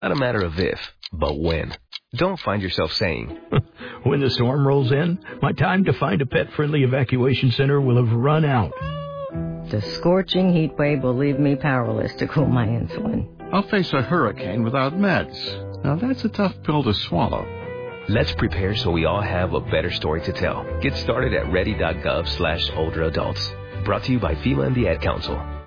Not a matter of if, but when. Don't find yourself saying, when the storm rolls in, my time to find a pet-friendly evacuation center will have run out. The scorching heat wave will leave me powerless to cool my insulin. I'll face a hurricane without meds. Now that's a tough pill to swallow. Let's prepare so we all have a better story to tell. Get started at ready.gov/older adults. Brought to you by FEMA and the Ad Council.